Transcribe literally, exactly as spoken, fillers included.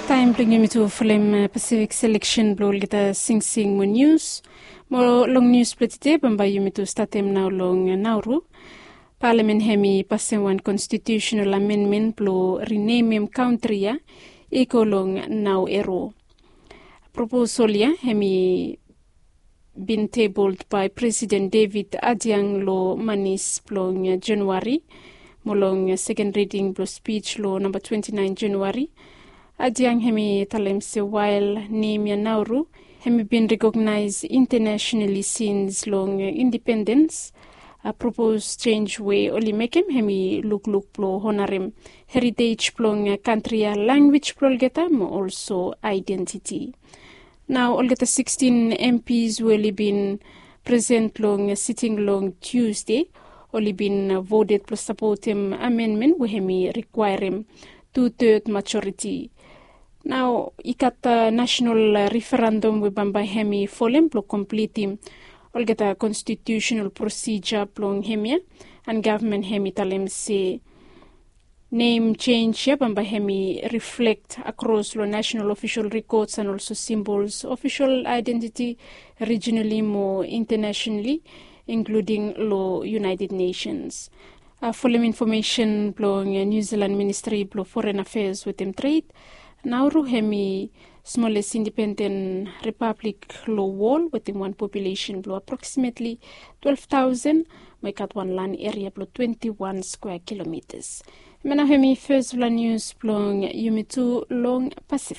time bring you to Fulham Pacific Selection blog kita Sing Sing mo news. Mo long news platite bamba you to statem now long nauru. Parliament hemi passing one constitutional amendment blo rename him country ya iko long now ero. Proposal ya hemi been tabled by President David Adiang lo manis blong January. Molong second reading blo speech lo number twenty-nine January. Adiang hemi talemse while name ya nauru hemi been recognized internationally since long independence. A proposed change way only make him hemi look look plo honorim heritage plong country language plolgetam also identity. Now all get sixteen M Ps will been present long sitting long Tuesday only been voted plus support him amendment we hemi require him two-third majority. Now, ikata national referendum we bamba hemi folem plo complete all get a constitutional procedure plong hemia and government hemi talem say name change ya bamba hemi reflect across lo national official records and also symbols official identity regionally more internationally including lo United Nations. Uh, folem information plong New Zealand Ministry plo Foreign Affairs with them trade. Nauru hemi smallest independent republic lo wall within one population below approximately twelve thousand make at one land area below twenty-one square kilometers. Mena hemi first news plong yumitu long Pacific.